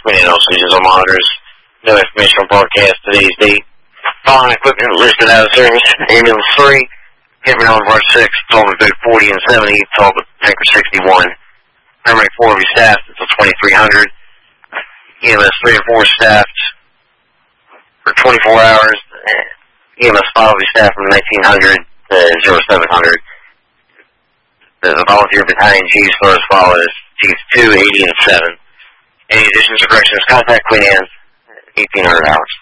Queen Anne also uses all monitors. No information on broadcast today's date. Following equipment listed out of service. Ambulance 3, Henry Boulevard 6, Talbot Boat 40 and 70, Talbot Tanker 61. Paramedic 4 will be staffed until 2300. EMS 3 and 4 staffed for 24 hours. EMS 5 will be staffed from 1900 to 0700. The volunteer battalion chiefs are as follows: Chiefs 2, 80, and 7. Any additions or corrections, contact Queen Anne's 1800 hours.